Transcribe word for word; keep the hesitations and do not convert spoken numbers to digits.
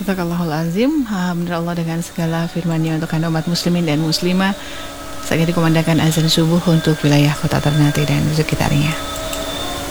Sadaqallahul azim. Alhamdulillah Allah dengan segala firman-Nya untuk anda umat muslimin dan muslimah. Saatnya dikumandangkan azan subuh untuk wilayah kota Ternate dan sekitarnya.